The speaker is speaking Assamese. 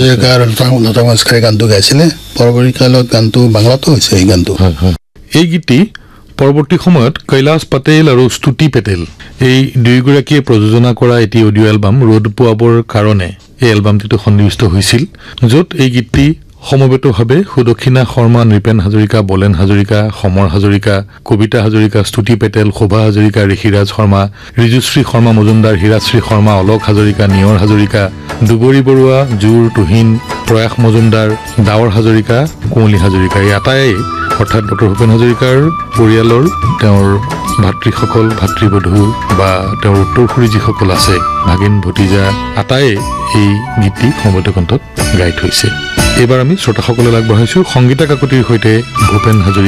হাজৰিকা আৰু লতা মঙ্গেশকাৰে গানটো গাইছিলে পৰৱৰ্তী কালত গানটো বাংলাতো হৈছে এই গানটো এই গীতটি পৰৱৰ্তী সময়ত কৈলাশ পেটেল আৰু স্তুতি পেটেল এই দুইগৰাকীয়ে প্ৰযোজনা কৰা এটি অডিঅ' এলবাম ৰ'দ পোৱাবৰ কাৰণে এই এলবামটিটো সন্নিৱিষ্ট হৈছিল য'ত এই গীতটি সমবেতভাৱে সুদক্ষিণা শৰ্মা নৃপেন হাজৰিকা বলেন হাজৰিকা সমৰ হাজৰিকা কবিতা হাজৰিকা স্তুতি পেটেল শোভা হাজৰিকা ঋষিৰাজ শৰ্মা ৰিজুশ্ৰী শৰ্মা মজুমদাৰ হীৰাশ্ৰী শৰ্মা অলক হাজৰিকা নিয়ৰ হাজৰিকা দুবৰী বৰুৱা জোৰ তুহিন প্ৰয়াস মজুমদাৰ ডাৱৰ হাজৰিকা কুঁৱলী হাজৰিকা এই আটাই অৰ্থাৎ ডক্টৰ ভূপেন হাজৰিকাৰ পৰিয়ালৰ তেওঁৰ ভাতৃসকল ভাতৃবধূ বা তেওঁৰ উত্তৰসূৰী যিসকল আছে ভাগিন ভতিজা আটাই এই গীতটি সমবেত কণ্ঠত গাই থৈছে এইবাৰ আমি শ্ৰোতাসকললৈ আগবঢ়াইছো সংগীতা কাকতিৰ সৈতে ভূপেন হাজৰিকা